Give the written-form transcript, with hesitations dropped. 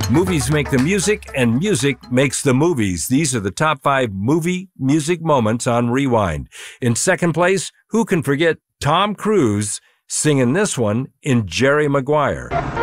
Movies make the music, and music makes the movies. These are the top 5 movie music moments on Rewind. In second place, who can forget Tom Cruise singing this one in Jerry Maguire?